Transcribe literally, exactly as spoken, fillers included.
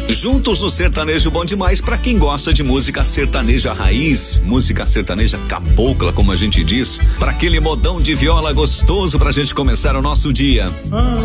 Juntos no Sertanejo Bom Demais, pra quem gosta de música sertaneja raiz, música sertaneja cabocla, como a gente diz, pra aquele modão de viola gostoso pra gente começar o nosso dia.